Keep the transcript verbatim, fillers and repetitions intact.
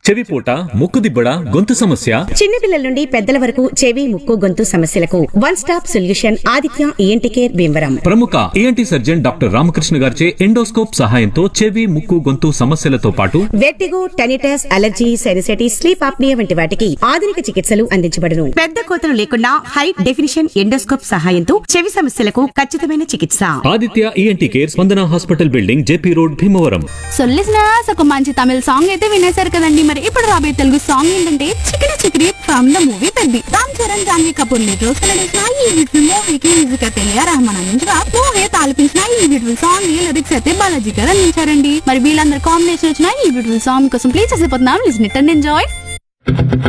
చెవిపోట, ముక్కుదిబ్బడ, గొంతు సమస్య, చిన్నపిల్లల నుండి పెద్దల వరకు చెవి, ముక్కు, గొంతు సమస్యలకు one stop solution Aditya ENT care Bhimavaram. ప్రముఖ ఈఎన్టీ సర్జన్ డాక్టర్ రామకృష్ణ గారిచే ఎండోస్కోప్ సహాయంతో చెవి, ముక్కు, గొంతు సమస్యలతో పాటు vertigo, tinnitus, allergy, sinusitis, sleep apnoea వంటి వాటికి ఆధునిక చికిత్సలు అందించబడును. పెద్ద కోతలు లేకుండా హై డెఫినిషన్ ఎండోస్కోప్ సహాయంతో చెవి సమస్యలకు ఖచ్చితమైన చికిత్స. ఆదిత్య ఈఎన్టీ కేర్, స్పందన hospital building, JP road, Bhimavaram. So listeners, ఒక మంచి తమిళ సాంగ్ అయితే వినేశారు కదండి. మరి ఇప్పుడు రాబోయే తెలుగు సాంగ్ ఏంటంటే Chikiri Chikiri from the movie Peddi. Ram Charan, Janhvi Kapoor littles collection ఈ బ్యూటిఫుల్ మూవీకి మ్యూజిక్ అయితే రెహమాన్ అందించగా మోహిత్ ఆలపించిన ఈ బ్యూటిఫుల్ సాంగ్ ని లిరిక్స్ అయితే బాలాజీ గారు అందించారండి. మరి వీళ్ళందరూ కాంబినేషన్ వచ్చిన ఈ బ్యూటిఫుల్ సాంగ్ కోసం please చేసిపోతున్నాం. Listen it and enjoy.